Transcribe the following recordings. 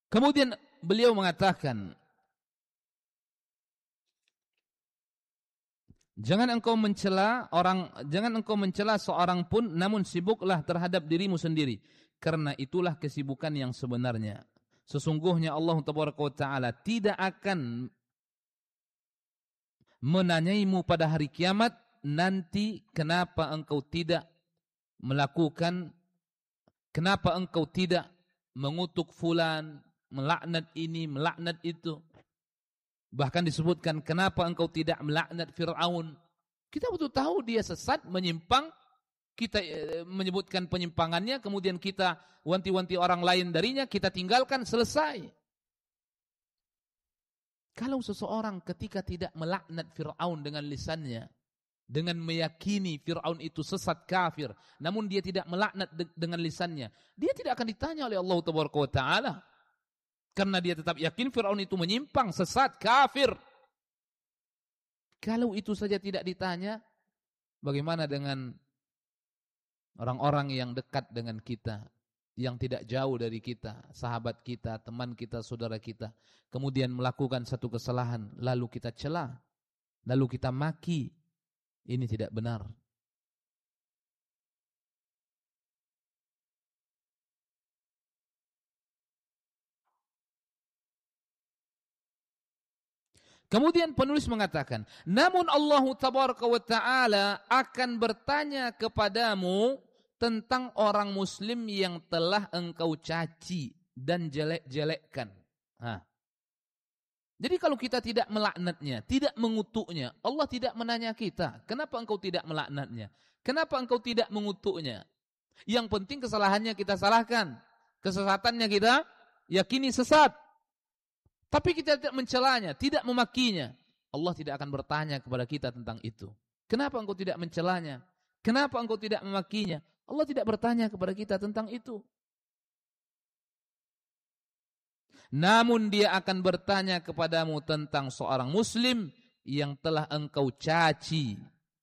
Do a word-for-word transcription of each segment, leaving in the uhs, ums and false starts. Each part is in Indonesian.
Kemudian beliau mengatakan, jangan engkau mencela orang, jangan engkau mencela seorang pun, namun sibuklah terhadap dirimu sendiri, karena itulah kesibukan yang sebenarnya. Sesungguhnya Allah Tabaraka wa Ta'ala tidak akan menanyaimu pada hari kiamat, nanti kenapa engkau tidak melakukan, kenapa engkau tidak mengutuk fulan, melaknat ini, melaknat itu. Bahkan disebutkan, kenapa engkau tidak melaknat Fir'aun. Kita betul tahu dia sesat, menyimpang. Kita e, menyebutkan penyimpangannya, kemudian kita wanti-wanti orang lain darinya, kita tinggalkan, selesai. Kalau seseorang ketika tidak melaknat Fir'aun dengan lisannya, dengan meyakini Fir'aun itu sesat kafir, namun dia tidak melaknat de- dengan lisannya, dia tidak akan ditanya oleh Allah Tabaraka wa Ta'ala. Karena dia tetap yakin Fir'aun itu menyimpang, sesat, kafir. Kalau itu saja tidak ditanya, bagaimana dengan orang-orang yang dekat dengan kita, yang tidak jauh dari kita, sahabat kita, teman kita, saudara kita, kemudian melakukan satu kesalahan, lalu kita cela, lalu kita maki. Ini tidak benar. Kemudian penulis mengatakan, namun Allah Tabaraka wa Ta'ala akan bertanya kepadamu tentang orang muslim yang telah engkau caci dan jelek-jelekkan. Nah. Jadi kalau kita tidak melaknatnya, tidak mengutuknya, Allah tidak menanya kita, kenapa engkau tidak melaknatnya? Kenapa engkau tidak mengutuknya? Yang penting kesalahannya kita salahkan, kesesatannya kita yakini sesat. Tapi kita tidak mencelanya, tidak memakinya. Allah tidak akan bertanya kepada kita tentang itu. Kenapa engkau tidak mencelanya? Kenapa engkau tidak memakinya? Allah tidak bertanya kepada kita tentang itu. Namun dia akan bertanya kepadamu tentang seorang muslim yang telah engkau caci,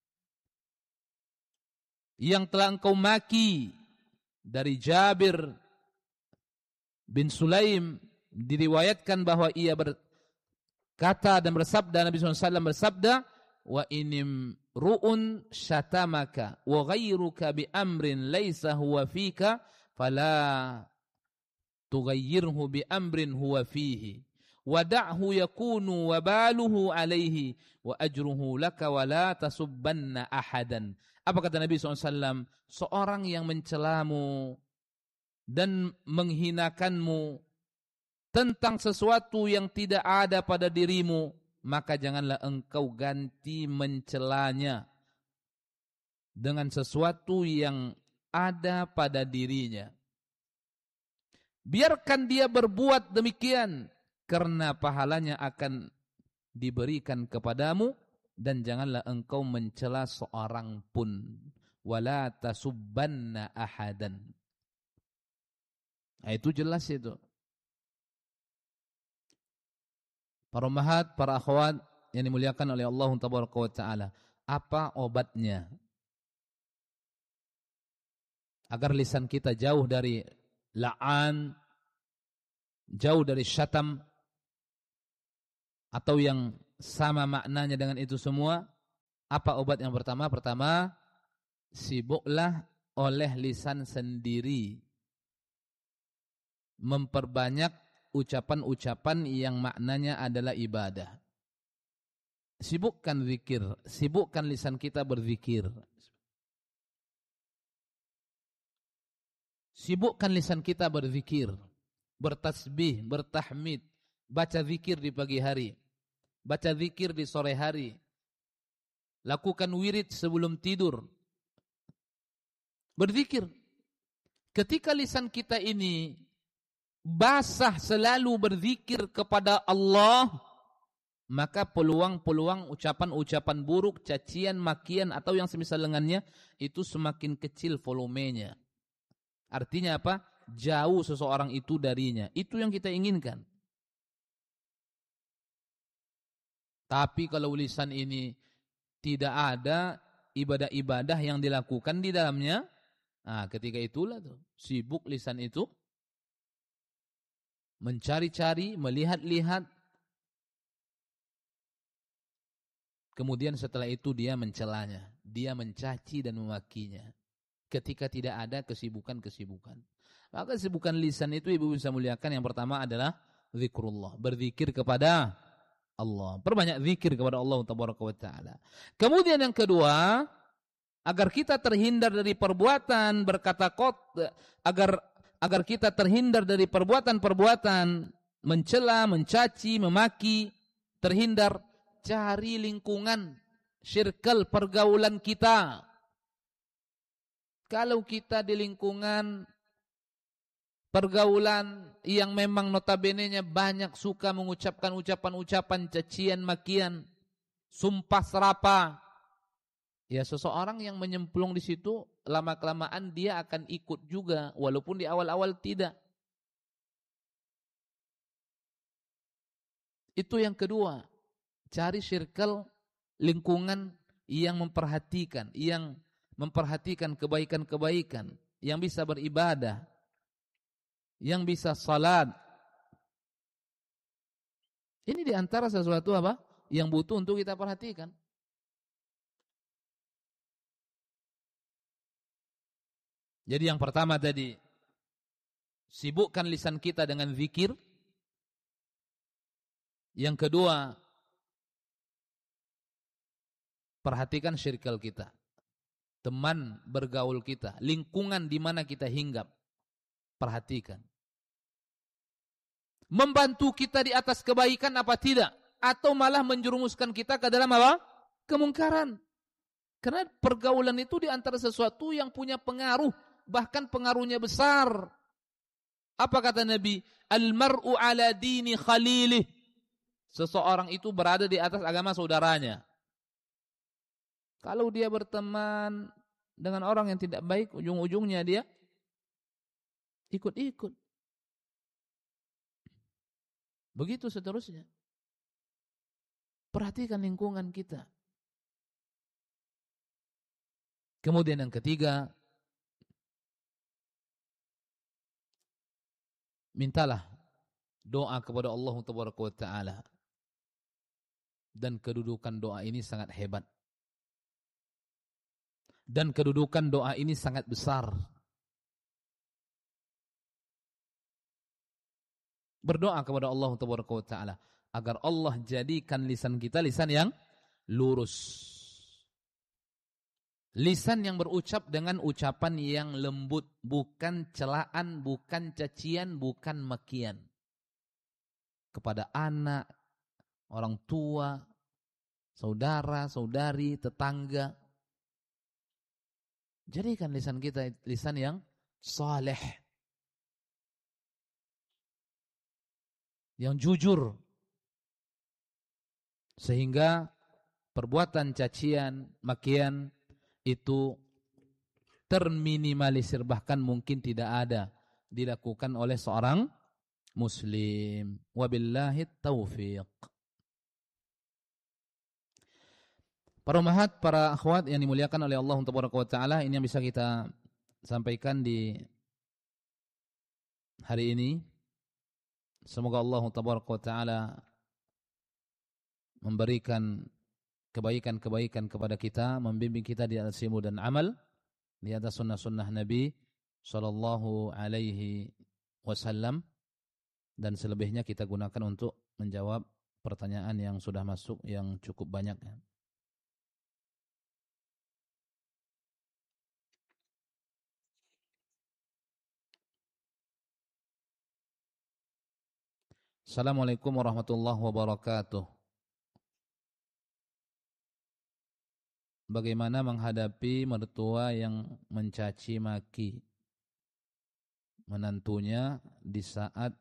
yang telah engkau maki. Dari Jabir bin Sulaim diriwayatkan bahwa ia berkata dan bersabda, Nabi shallallahu alaihi wasallam bersabda, wa inim ru'un syatamaka wa ghairuka bi amrin laysa huwa fika fala tughayyirhu bi amrin huwa fihi wada'hu yakunu wabaluhu alaihi wa ajruhu laka wa la tasubbanna ahadan. Apa kata Nabi shallallahu alaihi wasallam? Seorang yang mencelamu dan menghinakanmu tentang sesuatu yang tidak ada pada dirimu, maka janganlah engkau ganti mencelanya dengan sesuatu yang ada pada dirinya. Biarkan dia berbuat demikian, karena pahalanya akan diberikan kepadamu, dan janganlah engkau mencela seorang pun. Wala tasubbanna ahadan. Nah, itu jelas itu. Para ummahat, para akhwat yang dimuliakan oleh Allah Tabaraka wa Ta'ala, apa obatnya agar lisan kita jauh dari la'an, jauh dari syatam, atau yang sama maknanya dengan itu semua? Apa obat yang pertama? Pertama, sibuklah oleh lisan sendiri memperbanyak ucapan-ucapan yang maknanya adalah ibadah. Sibukkan zikir, sibukkan lisan kita berzikir. Sibukkan lisan kita berzikir, bertasbih, bertahmid, baca zikir di pagi hari, baca zikir di sore hari, lakukan wirid sebelum tidur, berzikir. Ketika lisan kita ini basah selalu berzikir kepada Allah, maka peluang-peluang ucapan-ucapan buruk, cacian, makian atau yang semisal dengannya itu semakin kecil volumenya. Artinya apa? Jauh seseorang itu darinya. Itu yang kita inginkan. Tapi kalau lisan ini tidak ada ibadah-ibadah yang dilakukan di dalamnya, nah ketika itulah tuh sibuk lisan itu mencari-cari, melihat-lihat, kemudian setelah itu dia mencelanya, dia mencaci dan memakinya. Ketika tidak ada kesibukan-kesibukan. Maka kesibukan lisan itu ibu bisa muliakan, yang pertama adalah zikrullah, berzikir kepada Allah. Perbanyak zikir kepada Allah Tabaraka wa Ta'ala. Kemudian yang kedua, agar kita terhindar dari perbuatan berkata kot, agar agar kita terhindar dari perbuatan-perbuatan mencela, mencaci, memaki, terhindar, cari lingkungan, circle pergaulan kita. Kalau kita di lingkungan pergaulan yang memang notabene-nya banyak suka mengucapkan ucapan-ucapan cacian, makian, sumpah serapa, ya seseorang yang menyemplung di situ lama-kelamaan dia akan ikut juga walaupun di awal-awal tidak. Itu yang kedua, cari circle lingkungan yang memperhatikan, yang memperhatikan kebaikan-kebaikan, yang bisa beribadah, yang bisa salat. Ini diantara sesuatu apa? Yang butuh untuk kita perhatikan. Jadi yang pertama tadi, sibukkan lisan kita dengan zikir. Yang kedua, perhatikan circle kita, teman bergaul kita, lingkungan di mana kita hinggap, perhatikan. Membantu kita di atas kebaikan apa tidak? Atau malah menjerumuskan kita ke dalam apa? Kemungkaran. Karena pergaulan itu di antara sesuatu yang punya pengaruh, bahkan pengaruhnya besar. Apa kata Nabi? Al-mar'u ala dini khalilih. Seseorang itu berada di atas agama saudaranya. Kalau dia berteman dengan orang yang tidak baik, ujung-ujungnya dia ikut-ikut. Begitu seterusnya. Perhatikan lingkungan kita. Kemudian yang ketiga, mintalah doa kepada Allah Tabaraka wa Ta'ala. Dan kedudukan doa ini sangat hebat. Dan kedudukan doa ini sangat besar. Berdoa kepada Allah Tabaraka wa Ta'ala agar Allah jadikan lisan kita lisan yang lurus. Lisan yang berucap dengan ucapan yang lembut, bukan celaan, bukan cacian, bukan makian. Kepada anak, orang tua, saudara, saudari, tetangga. Jadikan lisan kita lisan yang saleh, yang jujur, sehingga perbuatan cacian, makian itu terminimalisir, bahkan mungkin tidak ada dilakukan oleh seorang muslim. Wabillahi taufiq. Para ummahat, para akhwat yang dimuliakan oleh Allah Tabaraka wa Ta'ala, ini yang bisa kita sampaikan di hari ini. Semoga Allah Tabaraka wa Ta'ala memberikan kebaikan-kebaikan kepada kita, membimbing kita di atas ilmu dan amal, di atas sunnah-sunnah Nabi sallallahu alaihi wasallam, dan selebihnya kita gunakan untuk menjawab pertanyaan yang sudah masuk yang cukup banyak. Assalamualaikum warahmatullahi wabarakatuh. Bagaimana menghadapi mertua yang mencaci maki menantunya di saat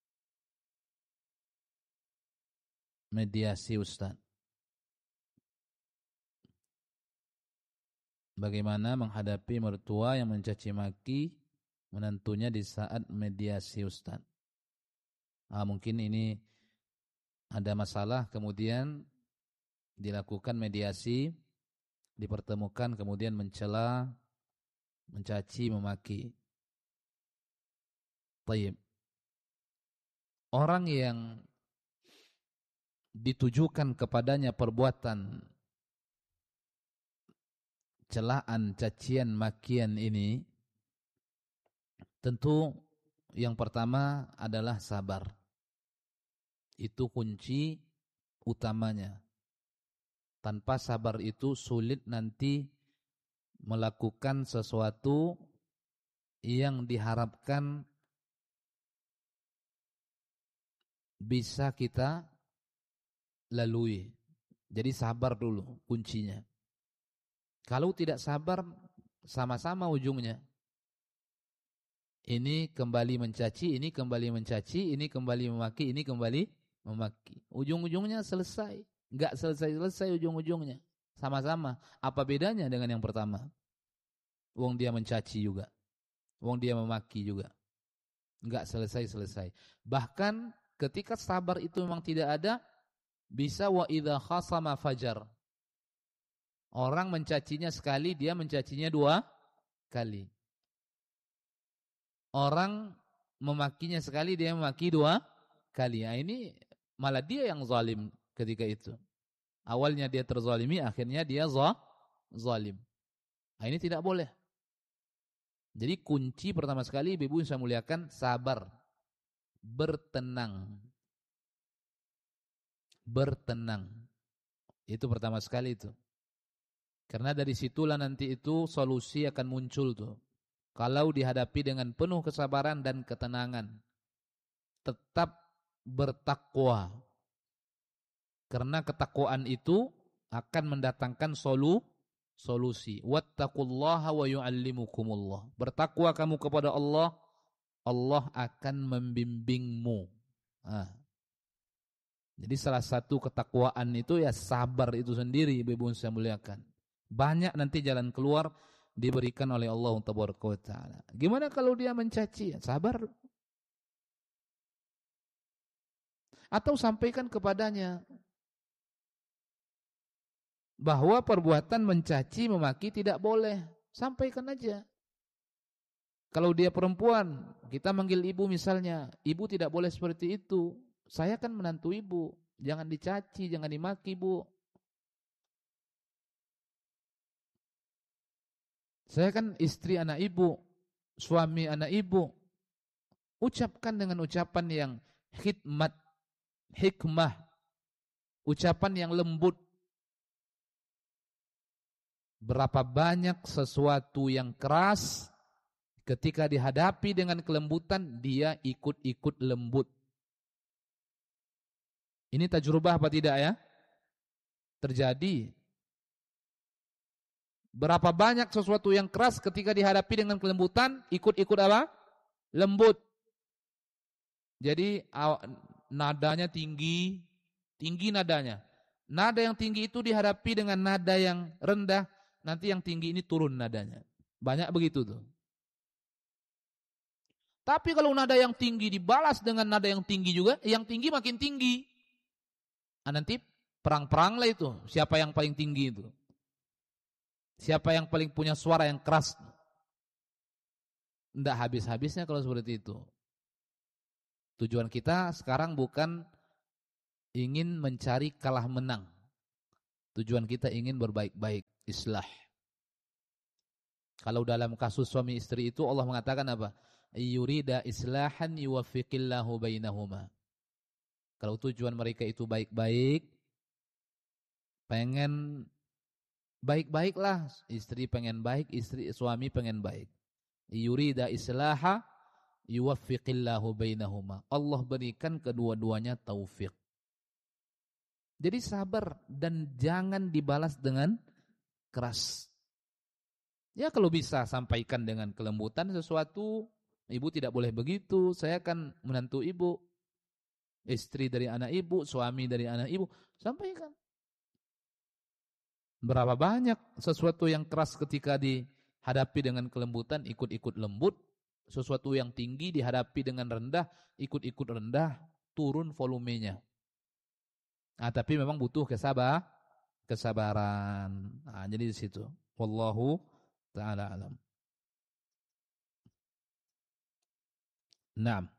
mediasi, Ustaz? Bagaimana menghadapi mertua yang mencaci maki menantunya di saat mediasi, Ustaz? Ah, mungkin ini ada masalah, kemudian dilakukan mediasi, dipertemukan, kemudian mencela, mencaci, memaki. Tayyib. orang yang ditujukan kepadanya perbuatan celaan, cacian, makian ini, tentu yang pertama adalah sabar. Itu kunci utamanya. Tanpa sabar itu sulit nanti melakukan sesuatu yang diharapkan bisa kita lalui. Jadi sabar dulu kuncinya. Kalau tidak sabar, sama-sama ujungnya. Ini kembali mencaci, ini kembali mencaci, ini kembali memaki, ini kembali memaki. Ujung-ujungnya selesai. Enggak selesai-selesai ujung-ujungnya. Sama-sama. Apa bedanya dengan yang pertama? Wong dia mencaci juga. Wong dia memaki juga. Enggak selesai-selesai. Bahkan ketika sabar itu memang tidak ada, bisa wa idza khasama fajar. Orang mencacinya sekali, dia mencacinya dua kali. Orang memakinya sekali, dia memaki dua kali. Nah, ini malah dia yang zalim ketika itu. Awalnya dia terzalimi, akhirnya dia zalim. Nah, ini tidak boleh. Jadi kunci pertama sekali, ibu yang saya muliakan, sabar. Bertenang. Bertenang. Itu pertama sekali itu. Karena dari situlah nanti itu solusi akan muncul tuh. Kalau dihadapi dengan penuh kesabaran dan ketenangan. Tetap bertakwa. Karena ketakwaan itu akan mendatangkan solu, solusi. Wattaqullaha wa yu'allimukumullah. Bertakwa kamu kepada Allah, Allah akan membimbingmu. Nah. Jadi salah satu ketakwaan itu ya sabar itu sendiri, ibu-ibu saya muliakan. Banyak nanti jalan keluar diberikan oleh Allah Tabaraka wa Ta'ala. Gimana kalau dia mencaci? Sabar. Atau sampaikan kepadanya bahwa perbuatan mencaci, memaki tidak boleh. Sampaikan aja. Kalau dia perempuan, kita manggil ibu misalnya. Ibu tidak boleh seperti itu. Saya kan menantu ibu. Jangan dicaci, jangan dimaki, Bu. Saya kan istri anak ibu, suami anak ibu. Ucapkan dengan ucapan yang khidmat, hikmah, ucapan yang lembut. Berapa banyak sesuatu yang keras, ketika dihadapi dengan kelembutan, dia ikut-ikut lembut. Ini tajrubah apa tidak ya? Terjadi. Berapa banyak sesuatu yang keras ketika dihadapi dengan kelembutan, ikut-ikut apa? Lembut. Jadi nadanya tinggi, tinggi nadanya. Nada yang tinggi itu dihadapi dengan nada yang rendah, nanti yang tinggi ini turun nadanya. Banyak begitu tuh. Tapi kalau nada yang tinggi dibalas dengan nada yang tinggi juga, yang tinggi makin tinggi. Nah, nanti perang-perang lah itu, siapa yang paling tinggi itu. Siapa yang paling punya suara yang keras? Tidak habis-habisnya kalau seperti itu. Tujuan kita sekarang bukan ingin mencari kalah menang. Tujuan kita ingin berbaik-baik, islah. Kalau dalam kasus suami istri itu Allah mengatakan apa? Yurida islahan yuwaffiqillahu bainahuma. Kalau tujuan mereka itu baik-baik, pengen baik-baiklah, istri pengen baik, istri suami pengen baik. Yurida islaha yuwaffiqillahu bainahuma. Allah berikan kedua-duanya taufik. Jadi sabar dan jangan dibalas dengan keras. Ya kalau bisa sampaikan dengan kelembutan sesuatu, ibu tidak boleh begitu, saya kan menantu ibu, istri dari anak ibu, suami dari anak ibu, sampaikan. Berapa banyak sesuatu yang keras ketika dihadapi dengan kelembutan ikut-ikut lembut, sesuatu yang tinggi dihadapi dengan rendah ikut-ikut rendah, turun volumenya. Nah, tapi memang butuh kesabar, kesabaran. Nah, jadi di situ. Wallahu ta'ala alam. Naam.